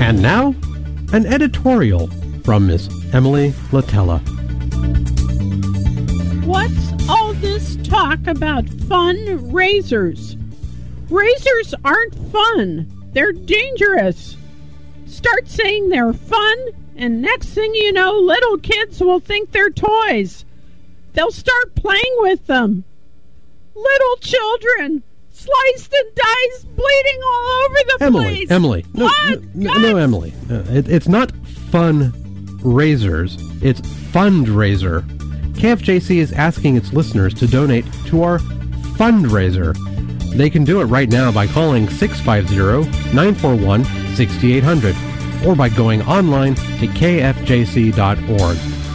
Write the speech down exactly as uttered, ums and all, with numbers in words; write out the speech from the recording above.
And now, an editorial from Miss Emily Latella. What's all this talk about fundraisers? Razors aren't fun. They're dangerous. Start saying they're fun, and next thing you know, little kids will think they're toys. They'll start playing with them. Little children, sliced and diced, bleeding all over the Emily, place. Emily, no, What? no, no, no, Emily. Uh, it, it's not fun razors. It's fundraiser. K F J C is asking its listeners to donate to our fundraiser. They can do it right now by calling six five zero, nine four one, six eight zero zero or by going online to k f j c dot org.